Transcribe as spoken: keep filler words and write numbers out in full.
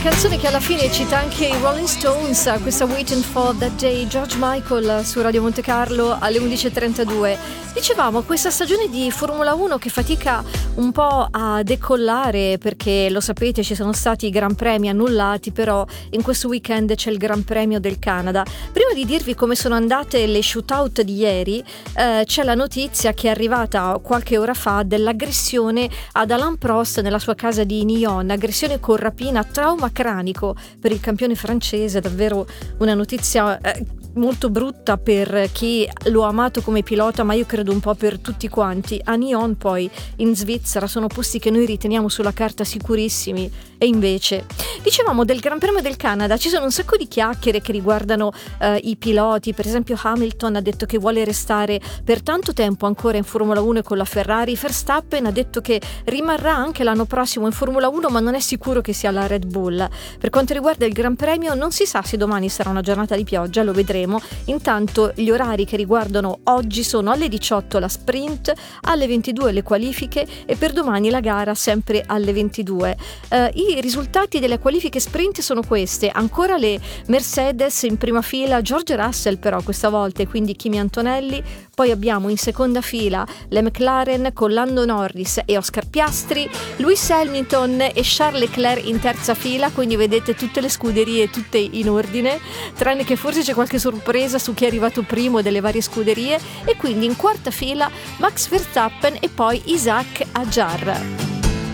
Canzone che alla fine cita anche i Rolling Stones, questa Waiting for That Day, George Michael su Radio Monte Carlo alle undici e trentadue. Dicevamo, questa stagione di Formula uno che fatica un po' a decollare perché lo sapete ci sono stati i Gran Premi annullati, però in questo weekend c'è il Gran Premio del Canada. Prima di dirvi come sono andate le shootout di ieri, eh, c'è la notizia che è arrivata qualche ora fa dell'aggressione ad Alain Prost nella sua casa di Nyon, aggressione con rapina, trauma cranico per il campione francese, davvero una notizia eh, molto brutta per chi lo ha amato come pilota, ma io credo un po' per tutti quanti. A Nyon, poi in Svizzera, sono posti che noi riteniamo sulla carta sicurissimi e invece dicevamo del Gran Premio del Canada, ci sono un sacco di chiacchiere che riguardano eh, i piloti. Per esempio Hamilton ha detto che vuole restare per tanto tempo ancora in Formula uno e con la Ferrari. Verstappen ha detto che rimarrà anche l'anno prossimo in Formula uno, ma non è sicuro che sia la Red Bull. Per quanto riguarda il Gran Premio, non si sa se domani sarà una giornata di pioggia, lo vedremo. Intanto gli orari che riguardano oggi sono alle diciotto la sprint, alle ventidue le qualifiche e per domani la gara sempre alle ventidue. Eh, I risultati delle qualifiche sprint sono queste: ancora le Mercedes in prima fila, George Russell però questa volta e quindi Kimi Antonelli, poi abbiamo in seconda fila le McLaren con Lando Norris e Oscar Piastri, Lewis Hamilton e Charles Leclerc in terza fila, quindi vedete tutte le scuderie tutte in ordine, tranne che forse c'è qualche sorpresa su chi è arrivato primo delle varie scuderie, e quindi in quarta fila Max Verstappen e poi Isaac Hadjar.